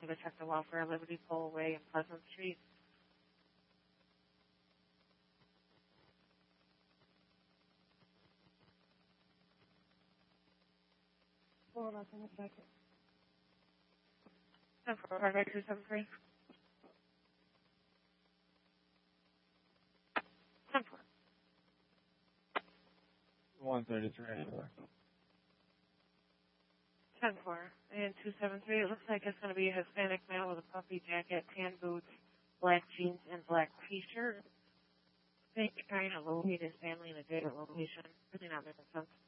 the Texas Welfare, Liberty Pole Way, and Pleasant Street. Hold on a second. 10-4, hard right 273. 10-4. 133. 10-4. And 273, it looks like it's going to be a Hispanic male with a puffy jacket, tan boots, black jeans, and black t-shirt. I think trying to locate his family in a different location. Really not making sense.